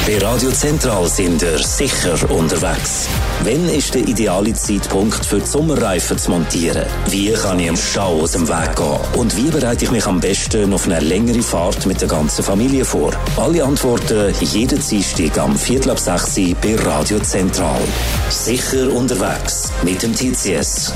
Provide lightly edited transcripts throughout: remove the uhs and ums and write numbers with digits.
Bei Radio Zentral sind ihr sicher unterwegs. Wann ist der ideale Zeitpunkt für die Sommerreifen zu montieren? Wie kann ich im Stau aus dem Weg gehen? Und wie bereite ich mich am besten auf eine längere Fahrt mit der ganzen Familie vor? Alle Antworten jeden Dienstag am 5:45 bei Radio Zentral. Sicher unterwegs mit dem TCS.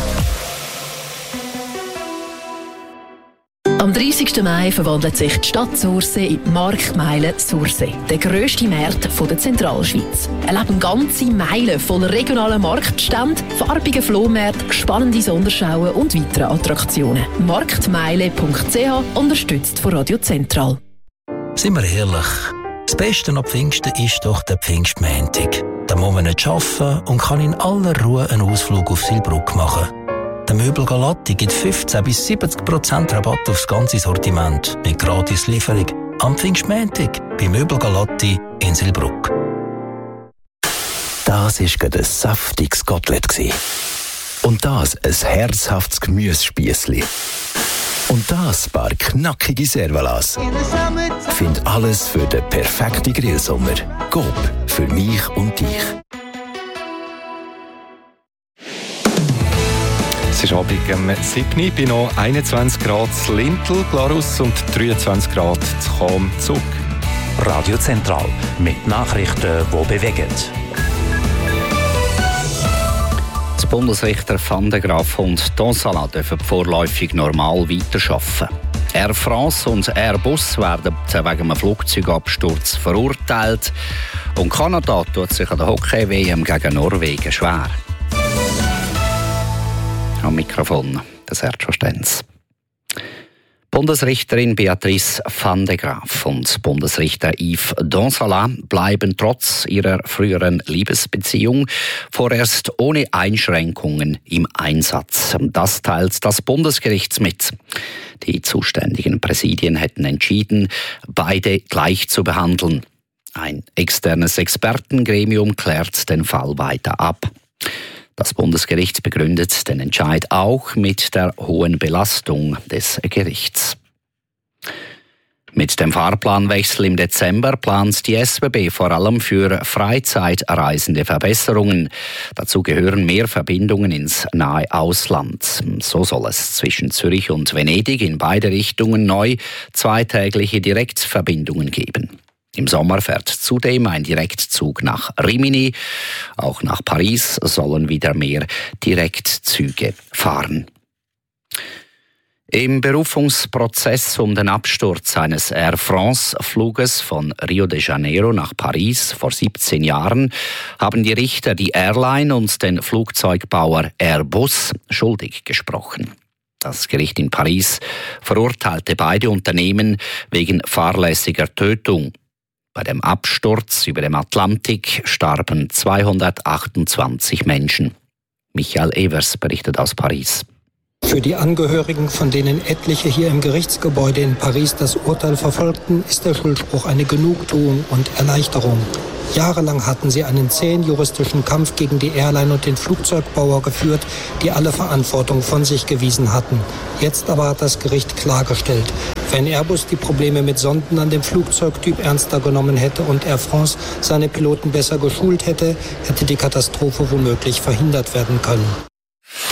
Am 30. Mai verwandelt sich die Stadt Sursee in die Marktmeile Sursee, der grösste Markt der Zentralschweiz. Erleben ganze Meilen voller regionaler Marktstände, farbige Flohmärkte, spannende Sonderschauen und weitere Attraktionen. Marktmeile.ch unterstützt von Radio Zentral. Seien wir ehrlich, das Beste am Pfingsten ist doch der Pfingstmontag. Da muss man nicht arbeiten und kann in aller Ruhe einen Ausflug auf Silbrugg machen. Der Möbel Galatti gibt 15-70% Rabatt aufs ganze Sortiment mit gratis Lieferung. Am Pfingstmontag bei Möbel Galatti in Silbrugg. Das war gerade ein saftiges Kotelett. Und das ein herzhaftes Gemüsespiessli. Und das paar knackige Servalas. Find alles für den perfekten Grillsommer. Coop, für mich und dich. Es ist Abend am 7. bei noch 21 Grad in Lintel, Glarus und 23 Grad zu Cham, Zug. Radio Zentral mit Nachrichten, die bewegen. Die Bundesrichter Van de Graaff und Donsala dürfen vorläufig normal weiterarbeiten. Air France und Airbus werden wegen einem Flugzeugabsturz verurteilt. Und Kanada tut sich an der Hockey-WM gegen Norwegen schwer. Am Mikrofon der Sergio Stenz. Bundesrichterin Beatrice Van de Graaff und Bundesrichter Yves Donsala bleiben trotz ihrer früheren Liebesbeziehung vorerst ohne Einschränkungen im Einsatz. Das teilt das Bundesgericht mit. Die zuständigen Präsidien hätten entschieden, beide gleich zu behandeln. Ein externes Expertengremium klärt den Fall weiter ab. Das Bundesgericht begründet den Entscheid auch mit der hohen Belastung des Gerichts. Mit dem Fahrplanwechsel im Dezember plant die SBB vor allem für Freizeitreisende Verbesserungen. Dazu gehören mehr Verbindungen ins nahe Ausland. So soll es zwischen Zürich und Venedig in beide Richtungen neu zweitägliche Direktverbindungen geben. Im Sommer fährt zudem ein Direktzug nach Rimini. Auch nach Paris sollen wieder mehr Direktzüge fahren. Im Berufungsprozess um den Absturz eines Air France-Fluges von Rio de Janeiro nach Paris vor 17 Jahren haben die Richter die Airline und den Flugzeugbauer Airbus schuldig gesprochen. Das Gericht in Paris verurteilte beide Unternehmen wegen fahrlässiger Tötung. Bei dem Absturz über dem Atlantik starben 228 Menschen. Michael Evers berichtet aus Paris. Für die Angehörigen, von denen etliche hier im Gerichtsgebäude in Paris das Urteil verfolgten, ist der Schuldspruch eine Genugtuung und Erleichterung. Jahrelang hatten sie einen zähen juristischen Kampf gegen die Airline und den Flugzeugbauer geführt, die alle Verantwortung von sich gewiesen hatten. Jetzt aber hat das Gericht klargestellt: Wenn Airbus die Probleme mit Sonden an dem Flugzeugtyp ernster genommen hätte und Air France seine Piloten besser geschult hätte, hätte die Katastrophe womöglich verhindert werden können.